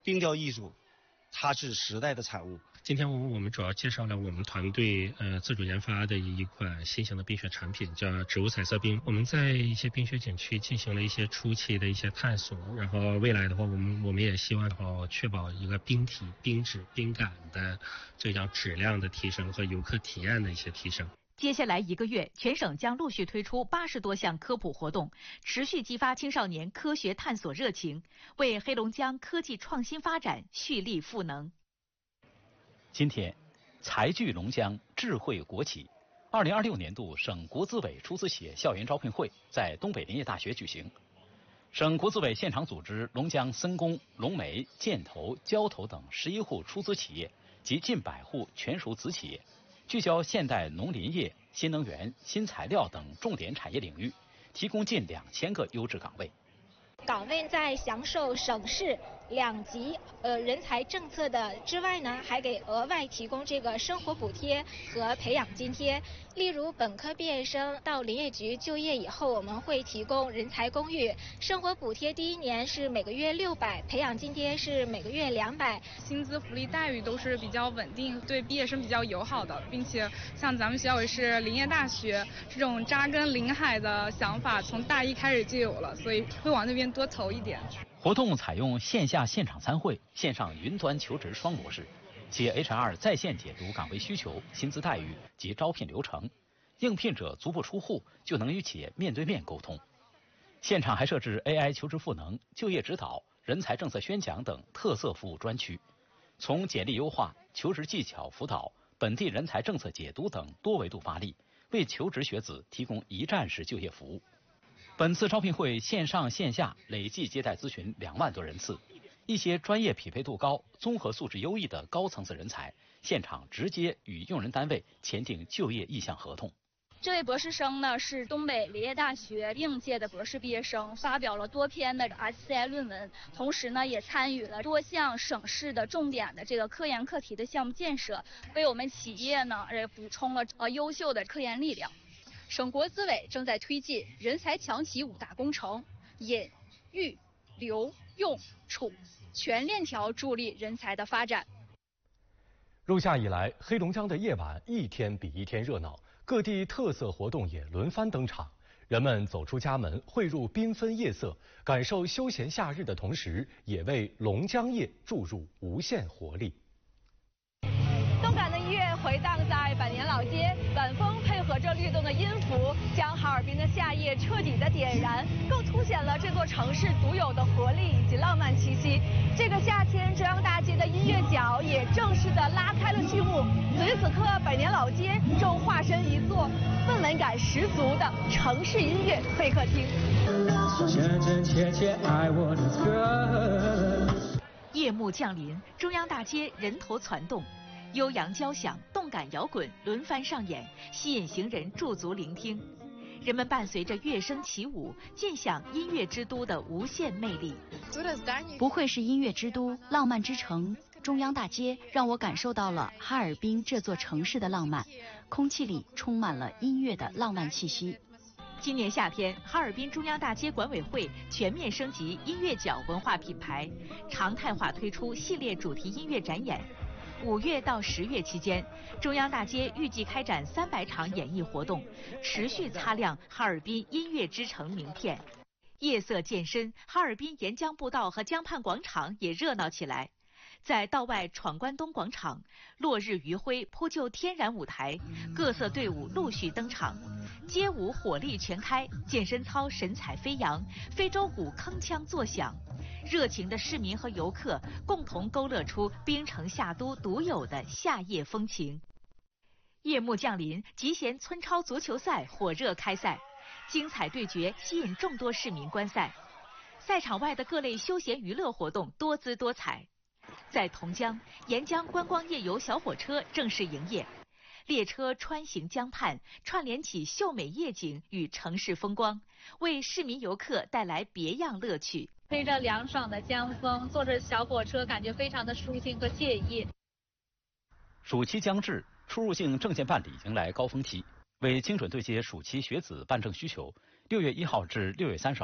冰雕艺术，它是时代的产物。 今天我们主要介绍了我们团队自主研发的一款新型的冰雪产品，叫植物彩色冰。我们在一些冰雪景区进行了一些初期的一些探索，然后未来的话，我们也希望确保一个冰体、冰质、冰感的这样质量的提升和游客体验的一些提升。 接下来1个月，全省将陆续推出80多项科普活动，持续激发青少年科学探索热情，为黑龙江科技创新发展蓄力赋能。 今天，财聚龙江，智慧国企，2026年度省国资委出资企业校园招聘会在东北林业大学举行。省国资委现场组织龙江森工、龙煤、建投、焦投等11户出资企业及近100户全属子企业，聚焦现代农林业、新能源、新材料等重点产业领域，提供近2000个优质岗位。 岗位在享受省市2级人才政策的之外呢，还给额外提供这个生活补贴和培养津贴。例如本科毕业生到林业局就业以后，我们会提供人才公寓，生活补贴第1年是每个月600，培养津贴是每个月200， 薪资福利待遇都是比较稳定，对毕业生比较友好的，并且像咱们学校也是林业大学，这种扎根临海的想法从大1开始就有了，所以会往那边多投一点。 活动采用线下现场参会、线上云端求职双模式，企业 HR 在线解读岗位需求、薪资待遇及招聘流程，应聘者足不出户就能与企业面对面沟通。现场还设置 AI 求职赋能、就业指导、人才政策宣讲等特色服务专区，从简历优化、求职技巧辅导、本地人才政策解读等多维度发力，为求职学子提供一站式就业服务。本次招聘会线上线下累计接待咨询2万多人次，一些专业匹配度高、综合素质优异的高层次人才，现场直接与用人单位签订就业意向合同。 这位博士生呢是东北林业大学应届的博士毕业生，发表了多篇的 SCI 论文，同时呢也参与了多项省市的重点的这个科研课题的项目建设，为我们企业呢补充了优秀的科研力量。 省国资委正在推进人才强企5大工程，引、育、留、用、储全链条助力人才的发展。 入夏以来，黑龙江的夜晚一天比一天热闹，各地特色活动也轮番登场。人们走出家门，汇入缤纷夜色，感受休闲夏日的同时，也为龙江夜注入无限活力。 动感的音乐回荡在百年老街，晚风配合着律动的音符，将哈尔滨的夏夜彻底的点燃，更凸显了这座城市独有的活力以及浪漫气息。这个夏天，中央大街的音乐角也正式的拉开了序幕。此时此刻，百年老街正化身一座氛围感十足的城市音乐会客厅。 真真切切爱我的歌。 夜幕降临，中央大街人头攒动。悠扬交响、动感摇滚轮番上演，吸引行人驻足聆听。人们伴随着乐声起舞，尽享音乐之都的无限魅力。 不愧是音乐之都、浪漫之城，中央大街让我感受到了哈尔滨这座城市的浪漫，空气里充满了音乐的浪漫气息。 今年夏天，哈尔滨中央大街管委会全面升级音乐角文化品牌，常态化推出系列主题音乐展演。5月到10月期间，中央大街预计开展300场演艺活动，持续擦亮哈尔滨音乐之城名片。夜色渐深，哈尔滨沿江步道和江畔广场也热闹起来。在道外闯关东广场，落日余晖铺就天然舞台，各色队伍陆续登场，街舞火力全开，健身操神采飞扬，非洲鼓铿锵作响。热情的市民和游客共同勾勒出冰城夏都独有的夏夜风情。夜幕降临，集贤村超足球赛火热开赛，精彩对决吸引众多市民观赛。赛场外的各类休闲娱乐活动多姿多彩。在同江，沿江观光夜游小火车正式营业，列车穿行江畔，串联起秀美夜景与城市风光，为市民游客带来别样乐趣。 吹着凉爽的江风，坐着小火车，感觉非常的舒心和惬意。 暑期将至，出入境证件办理迎来高峰期。为精准对接暑期学子办证需求，6月1号至6月30号，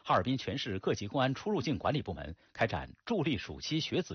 哈尔滨全市各级公安出入境管理部门开展助力暑期学子